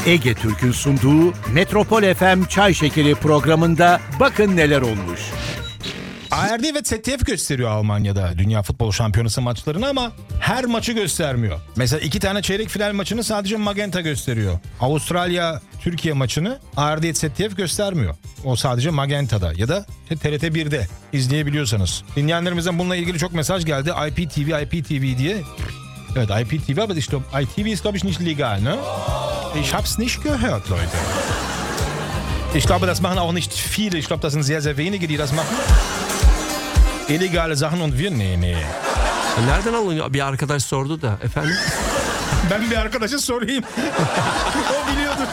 Ege Türk'ün sunduğu Metropol FM Çay Şekeri programında bakın neler olmuş. ARD ve ZDF gösteriyor Almanya'da Dünya Futbol Şampiyonası maçlarını ama her maçı göstermiyor. Mesela 2 tane çeyrek final maçını sadece Magenta gösteriyor. Avustralya-Türkiye maçını ARD ZDF göstermiyor. O sadece Magenta'da ya da TRT 1'de izleyebiliyorsanız. Dinleyenlerimizden bununla ilgili çok mesaj geldi. IPTV diye. Evet IPTV, aber ich glaube, ITV ist glaube ich nicht legal, ne? Ich hab's nicht gehört, Leute. Ich glaube, das machen auch nicht viele. Ich glaube, das sind sehr, sehr wenige, die das machen. İllegale Sachen und wir nee. Nereden alınıyor? Bir arkadaş sordu da efendim. Ben bir arkadaşa sorayım. O biliyordur.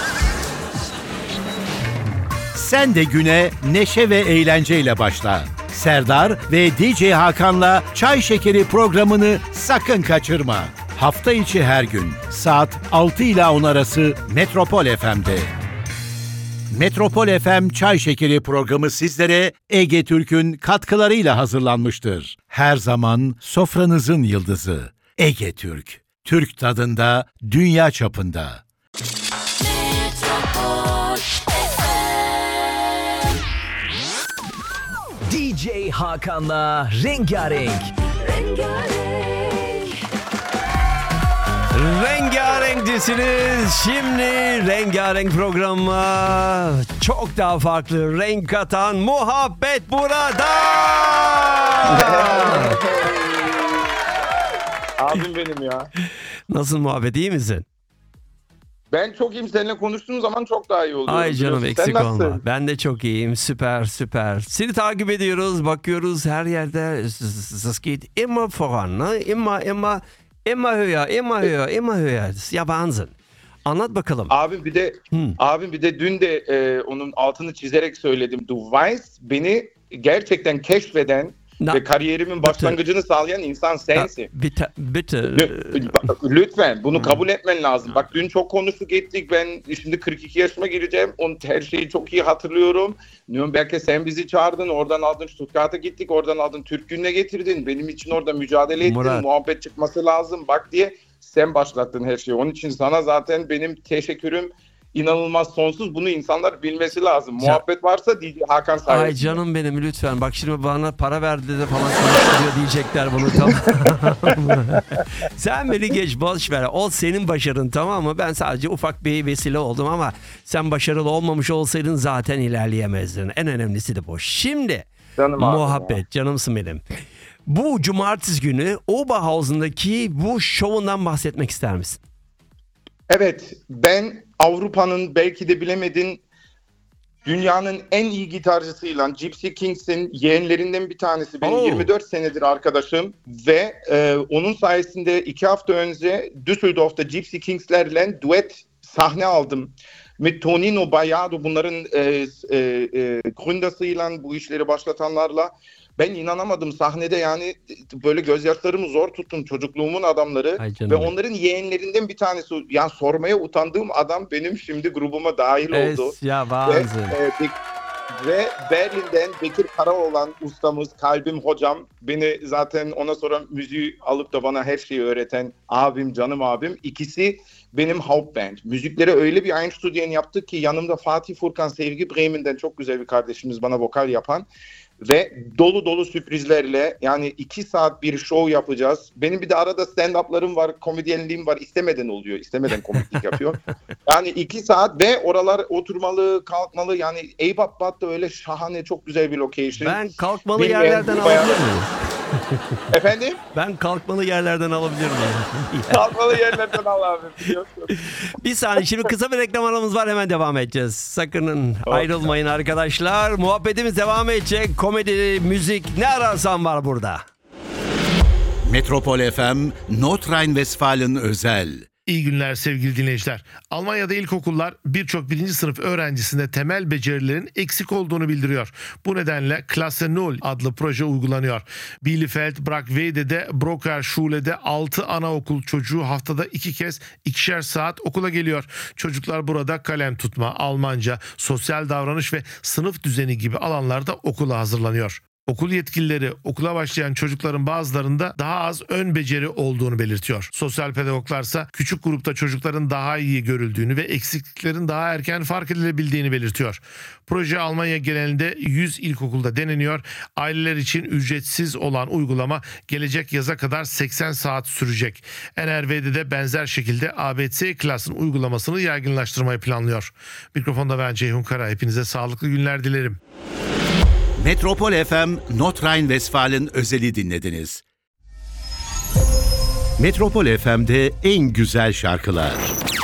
Sen de güne neşe ve eğlenceyle başla. Serdar ve DJ Hakan'la Çay Şekeri programını sakın kaçırma. Hafta içi her gün saat 6 ila 10 arası Metropol FM'de. Metropol FM Çay Şekeri programı sizlere Ege Türk'ün katkılarıyla hazırlanmıştır. Her zaman sofranızın yıldızı Ege Türk. Türk tadında, dünya çapında. DJ Hakan'la Rengarenk. Rengarenksiniz. Şimdi Rengarenk programına çok daha farklı renk katan muhabbet burada. Abim benim ya. Nasıl muhabbet, iyi misin? Ben çok iyiyim. Seninle konuştuğum zaman çok daha iyi oluyor. Ay canım, Sen eksik nasılsın? olma. Ben de çok iyiyim. Süper. Seni takip ediyoruz, bakıyoruz her yerde. Es geht immer voran, ne? Immer höher. Das ist ja Wahnsinn. Anlat bakalım. Abim bir de dün de onun altını çizerek söyledim. Du weißt, beni gerçekten keşfeden ve kariyerimin başlangıcını sağlayan insan sensin. Bitte. Lütfen bunu kabul etmen lazım. Bak dün çok konuştuk ettik. Ben şimdi 42 yaşıma gireceğim. Her şeyi çok iyi hatırlıyorum. Nürnberg'e sen bizi çağırdın. Oradan aldın Stuttgart'a gittik. Oradan aldın Türk Günü'ne getirdin. Benim için orada mücadele ettin. Murat. Muhabbet çıkması lazım. Bak diye sen başlattın her şeyi. Onun için sana zaten benim teşekkürüm inanılmaz sonsuz. Bunu insanlar bilmesi lazım. Muhabbet varsa DJ Hakan sayesinde. Ay canım benim, lütfen. Bak şimdi bana para verdi de falan konuşturuyor diyecekler bunu, tamam. Sen beni geç, boş ver. O senin başarın, tamam mı? Ben sadece ufak bir vesile oldum ama sen başarılı olmamış olsaydın zaten ilerleyemezdin. En önemlisi de bu. Şimdi Canım muhabbet, ya. canımsın benim. Bu cumartesi günü Oberhausen'daki bu şovundan bahsetmek ister misin? Evet, ben Avrupa'nın belki de bilemedin dünyanın en iyi gitarcısıyla Gypsy Kings'in yeğenlerinden bir tanesi. Benim 24 senedir arkadaşım ve onun sayesinde 2 hafta önce Düsseldorf'ta Gypsy Kings'lerle duet sahne aldım. Mit Tonino Bayardo, bunların gründersıyla, bu işleri başlatanlarla. Ben inanamadım sahnede, yani böyle gözyaşlarımı zor tuttum, çocukluğumun adamları ve onların yeğenlerinden bir tanesi. Yani sormaya utandığım adam benim şimdi grubuma dahil oldu. Ya Wahnsinn. Ve Berlin'den Bekir Karaoğlan ustamız, kalbim hocam, beni zaten ona sonra müziği alıp da bana her şeyi öğreten abim, canım abim. İkisi benim Hauptband. Müzikleri öyle bir Einstudien yaptık ki yanımda Fatih Furkan Sevgi Bremen'den çok güzel bir kardeşimiz bana vokal yapan. Ve dolu sürprizlerle, yani 2 saat bir show yapacağız. Benim bir de arada stand-up'larım var, komedyenliğim var. İstemeden oluyor, istemeden komiklik yapıyor. Yani 2 saat ve oralar oturmalı, kalkmalı. Yani Eyüpat'ta öyle şahane, çok güzel bir location. Ben kalkmalı yerlerden alabilir miyim? Efendim? Ben kalkmalı yerlerden alabilir miyim? Kalkmalı yerlerden al abi, biliyorsun. Bir saniye, şimdi kısa bir reklam aramız var, hemen devam edeceğiz. Sakının ayrılmayın arkadaşlar. Muhabbetimiz devam edecek. Komedi, müzik, ne ararsan var burada. Metropol FM, Nordrhein-Westfalen özel. İyi günler sevgili dinleyiciler. Almanya'da ilkokullar birçok birinci sınıf öğrencisinde temel becerilerin eksik olduğunu bildiriyor. Bu nedenle Klasse 0 adlı proje uygulanıyor. Bielefeld, Brackweide'de, Brocker Schule'de 6 anaokul çocuğu haftada 2 kez 2'şer saat okula geliyor. Çocuklar burada kalem tutma, Almanca, sosyal davranış ve sınıf düzeni gibi alanlarda okula hazırlanıyor. Okul yetkilileri okula başlayan çocukların bazılarında daha az ön beceri olduğunu belirtiyor. Sosyal pedagoglarsa küçük grupta çocukların daha iyi görüldüğünü ve eksikliklerin daha erken fark edilebildiğini belirtiyor. Proje Almanya genelinde 100 ilkokulda deneniyor. Aileler için ücretsiz olan uygulama gelecek yaza kadar 80 saat sürecek. NRV'de de benzer şekilde ABC Class'ın uygulamasını yaygınlaştırmayı planlıyor. Mikrofonda ben Ceyhun Kara. Hepinize sağlıklı günler dilerim. Metropol FM North Rhine-Westfalen özeli dinlediniz. Metropol FM'de en güzel şarkılar.